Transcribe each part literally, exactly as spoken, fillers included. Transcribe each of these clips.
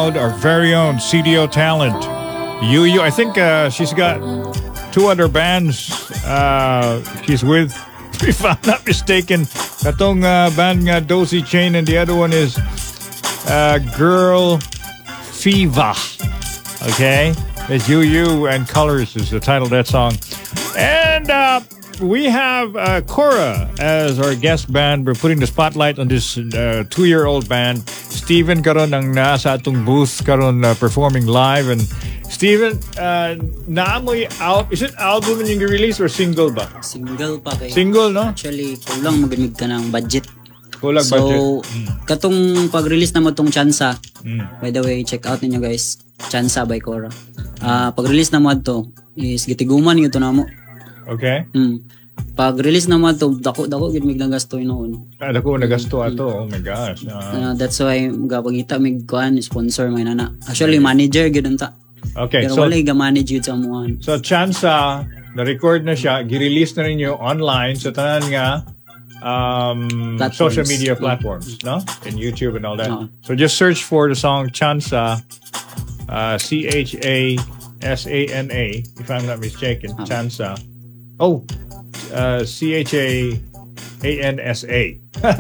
Loud, our very own C D O talent, Yu Yu. I think uh, she's got two other bands uh, she's with, if I'm not mistaken. Katong uh, band nga Dozy Chain, and the other one is uh, Girl Fever. Okay? It's Yu Yu and Colors is the title of that song. And uh, we have uh, Cora as our guest band. We're putting the spotlight on this uh, two-year-old band. Steven karon ang nasa atong booth karon uh, performing live. And Steven, uh, naamoy out. Is it album yung release or single ba? Single pa kayo. Single, no? Actually, kulang magamit ka ng budget. Kulang so, budget. Mm. Katong pag-release na mo tong Chansa, mm. by the way, check out ninyo guys. Chansa by Cora. Uh, pag-release na mo to is gitiguman ito na mo. Okay. Mm. Pag-release na mo to, dako-dako gid mig gasto noon. Ah, dako na gasto ato. Oh my gosh. Uh, uh, that's why gapagita mig kuan sponsor may nana. Actually, manager gid unta. Okay, pero so wala ga-manage yun sa amuhan. So Chansa, na-record na siya, gi-release na ninyo online sa tanan nga um, social media platforms, no? In YouTube and all that. Uh-huh. So just search for the song Chansa, uh, C H A S A N A, if I'm not mistaken, uh-huh. Chansa. Oh, uh, C H A A N S A.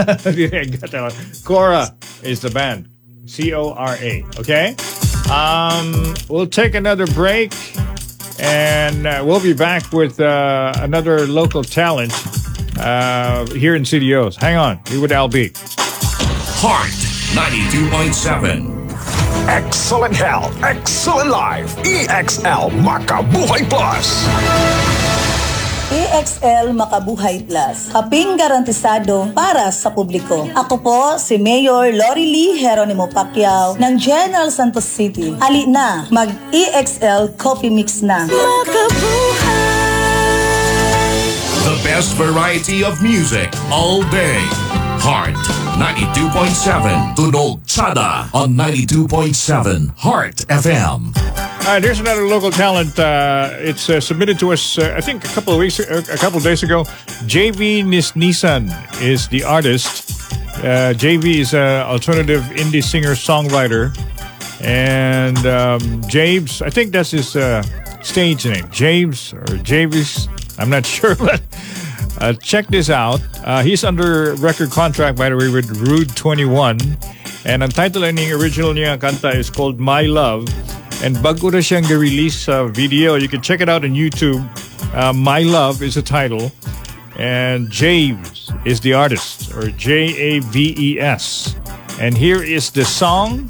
Cora is the band. C O R A, okay? Um, we'll take another break, and uh, we'll be back with uh, another local talent uh, here in C D Os. Hang on, be with L B. Heart ninety-two point seven. Excellent health, excellent life. E X L Makabuhay Plus. E X L Makabuhay Plus, kaping garantisado para sa publiko. Ako po si Mayor Lori Lee Geronimo Pacquiao ng General Santos City. Ali na, mag-E X L Coffee Mix na. The best variety of music all day. Heart ninety-two point seven. Tunog Chada on ninety-two point seven Heart F M. All right, here's another local talent. Uh, it's uh, submitted to us, uh, I think, a couple of weeks, uh, a couple of days ago. J V Nisnisan is the artist. Uh, J V is an alternative indie singer-songwriter. And um, James, I think that's his uh, stage name. James or Javis, I'm not sure, but uh, check this out. Uh, he's under record contract, by the way, with Rude twenty-one. And ang title ng original niya kanta is called My Love. And bago na siyang release uh, video. You can check it out on YouTube. Uh, My Love is the title. And Javes is the artist, or J A V E S. And here is the song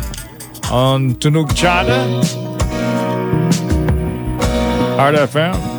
on Tunog Chada, Heart F M.